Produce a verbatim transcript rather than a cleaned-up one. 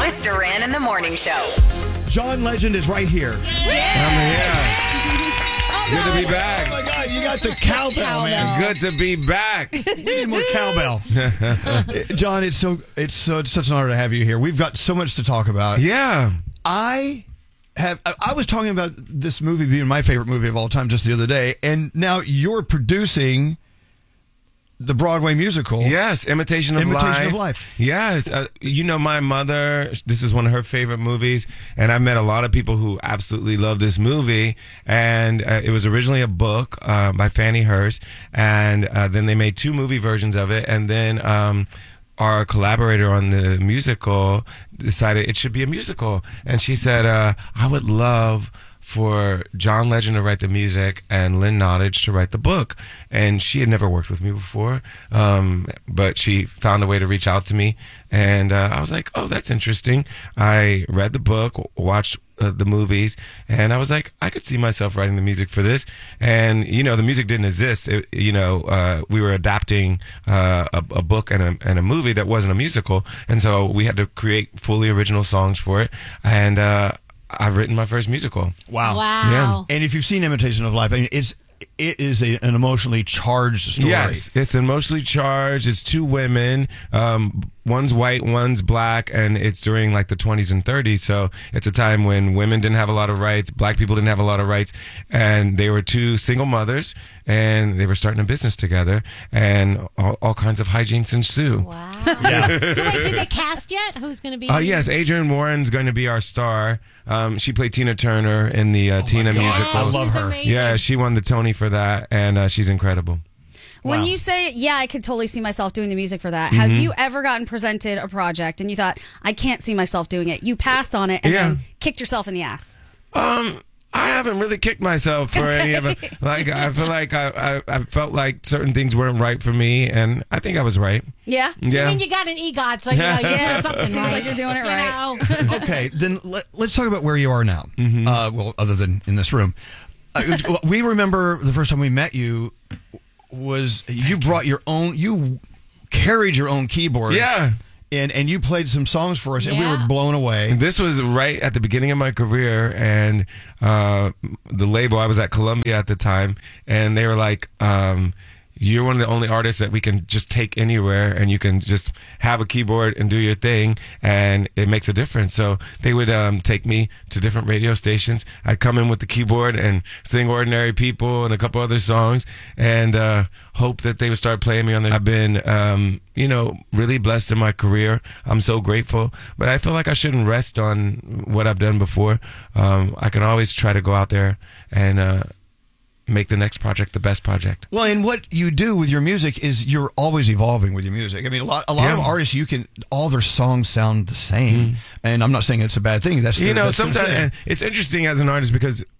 Elvis Duran in the Morning Show. John Legend is right here. I'm here. Good to be back. Oh my God, you got the cowbell, man. Good to be back. We need more cowbell. John, it's so it's so it's such an honor to have you here. We've got so much to talk about. Yeah. I have I I was talking about this movie being my favorite movie of all time just the other day, and now you're producing the Broadway musical. Yes, Imitation of Imitation Life. of Life. Yes. Uh, you know, my mother, this is one of her favorite movies, and I've met a lot of people who absolutely love this movie. And uh, it was originally a book uh, by Fannie Hurst, and uh, then they made two movie versions of it, and then um, our collaborator on the musical decided it should be a musical. And she said, uh, I would love for John Legend to write the music and Lynn Nottage to write the book. And she had never worked with me before, um, but she found a way to reach out to me. And uh, I was like, oh, that's interesting. I read the book, watched uh, the movies, and I was like, I could see myself writing the music for this. And, you know, the music didn't exist. It, you know, uh, we were adapting uh, a, a book and a, and a movie that wasn't a musical. And so we had to create fully original songs for it. And, uh, I've written my first musical. Wow. Wow. Yeah. And if you've seen Imitation of Life, I mean, it's it is a, an emotionally charged story. Yes, it's emotionally charged. It's two women. Um, one's white, one's black, and it's during like the twenties and thirties. So it's a time when women didn't have a lot of rights, black people didn't have a lot of rights, and they were two single mothers, and they were starting a business together, and all, all kinds of hijinks ensue. Wow. Yeah. So wait, did they cast yet? Who's going to be? Uh, yes, Adrienne Warren's going to be our star. Um, she played Tina Turner in the uh, Tina God. musical. I love she's her. amazing. Yeah, she won the Tony for that, and uh, she's incredible. When Wow. you say, yeah, I could totally see myself doing the music for that, have you ever gotten presented a project and you thought, I can't see myself doing it? You passed on it and Yeah. then kicked yourself in the ass. Um, I haven't really kicked myself for any of it. Like, I feel like I, I, I felt like certain things weren't right for me, and I think I was right. Yeah? Yeah. I mean, you got an EGOT, so you know, you're doing something Seems right. like you're doing it You right. know? Okay, then let, let's talk about where you are now. Mm-hmm. Uh, well, other than in this room. Uh, we remember the first time we met you was you brought your own, you carried your own keyboard. Yeah. And, and you played some songs for us, and we Yeah. were blown away. This was right at the beginning of my career, and uh, the label, I was at Columbia at the time, and they were like, um, you're one of the only artists that we can just take anywhere, and you can just have a keyboard and do your thing, and it makes a difference. So they would um, take me to different radio stations. I'd come in with the keyboard and sing Ordinary People and a couple other songs, and uh, hope that they would start playing me on there. I've been, um, you know, really blessed in my career. I'm so grateful, but I feel like I shouldn't rest on what I've done before. Um, I can always try to go out there and uh, make the next project the best project. Well, and what you do with your music is you're always evolving with your music. I mean, a lot, a lot Yeah. of artists, you can, all their songs sound the same. And I'm not saying it's a bad thing. That's You their- know, that's their sometimes thing. and it's interesting as an artist because